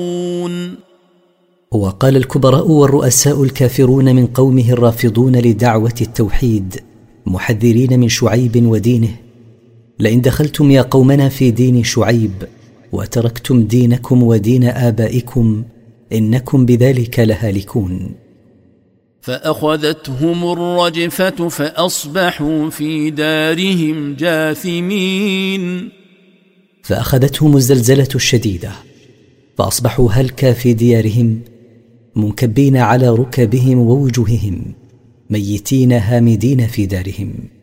وقال الكبراء والرؤساء الكافرون من قومه الرافضون لدعوة التوحيد محذرين من شعيب ودينه: لئن دخلتم يا قومنا في دين شعيب وتركتم دينكم ودين آبائكم إنكم بذلك لهالكون. فأخذتهم الرجفة فأصبحوا في دارهم جاثمين. فأخذتهم الزلزلة الشديدة فأصبحوا هلكا في ديارهم منكبين على ركبهم ووجوههم ميتين هامدين في دارهم.